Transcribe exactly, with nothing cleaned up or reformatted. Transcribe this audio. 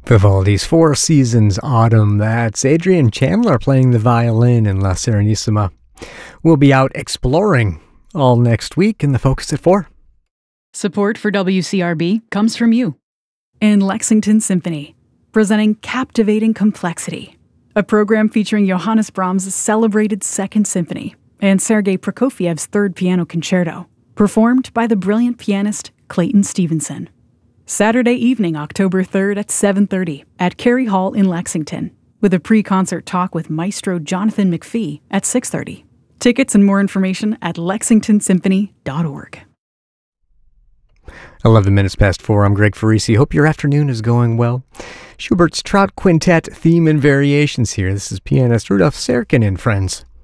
Vivaldi's Four Seasons Autumn. That's Adrian Chandler playing the violin in La Serenissima. We'll be out exploring all next week in the Focus at four. Support for W C R B comes from you. And Lexington Symphony, presenting Captivating Complexity, a program featuring Johannes Brahms' celebrated Second Symphony and Sergei Prokofiev's Third Piano Concerto, performed by the brilliant pianist Clayton Stevenson. Saturday evening, October third at seven thirty at Cary Hall in Lexington, with a pre-concert talk with Maestro Jonathan McPhee at six thirty. Tickets and more information at lexington symphony dot org. eleven minutes past four. I'm Greg Farisi. Hope your afternoon is going well. Schubert's Trout Quintet theme and variations here. This is pianist Rudolf Serkin and friends.